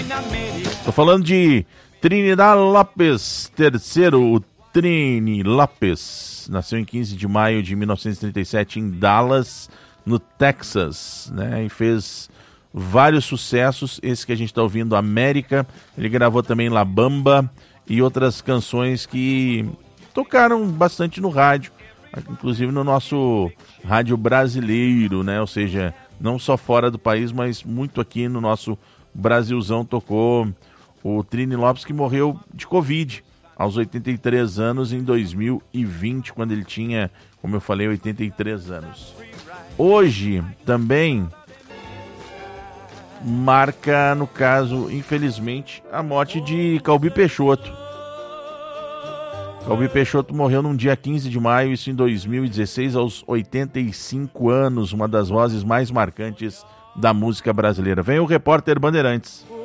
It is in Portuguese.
Tô falando de Trinidad Lopes III, o Trini Lopes. Nasceu em 15 de maio de 1937 em Dallas, no Texas, né? E fez vários sucessos. Esse que a gente está ouvindo, América. Ele gravou também La Bamba e outras canções que tocaram bastante no rádio, inclusive no nosso rádio brasileiro, né? Ou seja, não só fora do país, mas muito aqui no nosso Brasilzão tocou o Trini Lopes, que morreu de Covid aos 83 anos em 2020, quando ele tinha, como eu falei, 83 anos. Hoje também marca, no caso, infelizmente, a morte de Calbi Peixoto. Calbi Peixoto morreu num dia 15 de maio, isso em 2016, aos 85 anos, uma das vozes mais marcantes da música brasileira. Vem o repórter Bandeirantes.